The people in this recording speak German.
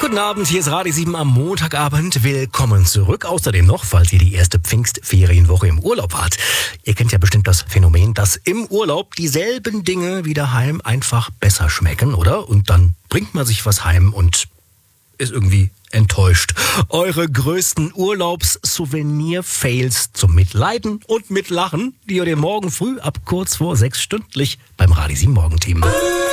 Guten Abend, hier ist Radio 7 am Montagabend. Willkommen zurück. Außerdem noch, falls ihr die erste Pfingstferienwoche im Urlaub wart. Ihr kennt ja bestimmt das Phänomen, dass im Urlaub dieselben Dinge wie daheim einfach besser schmecken, oder? Und dann bringt man sich was heim und ist irgendwie enttäuscht. Eure größten Urlaubs-Souvenir-Fails zum Mitleiden und Mitlachen, die ihr morgen früh ab kurz vor 6 stündlich beim Radio 7 Morgenteam.